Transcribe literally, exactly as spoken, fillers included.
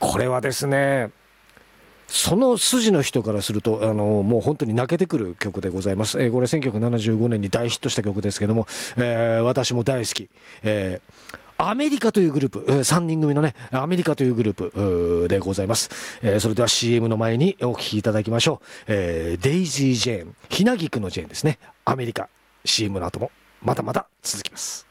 これはですね、その筋の人からするとあのもう本当に泣けてくる曲でございます。えーこれせんきゅうひゃくななじゅうごねんに大ヒットした曲ですけども、えー私も大好き、えーアメリカというグループ、えーさんにん組のねアメリカというグループうーでございます。えーそれでは シーエム の前にお聴きいただきましょう。えーデイジー・ジェーン、ひなぎくのジェーンですね。アメリカ シーエム の後もまだまだ続きます。